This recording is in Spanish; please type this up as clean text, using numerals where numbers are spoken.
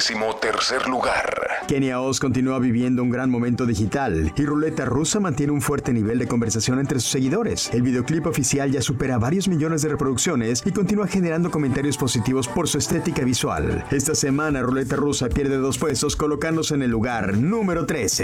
13º lugar. Kenia Oz continúa viviendo un gran momento digital y Ruleta Rusa mantiene un fuerte nivel de conversación entre sus seguidores. El videoclip oficial ya supera varios millones de reproducciones y continúa generando comentarios positivos por su estética visual. Esta semana Ruleta Rusa pierde 2 puestos colocándose en el lugar número 13.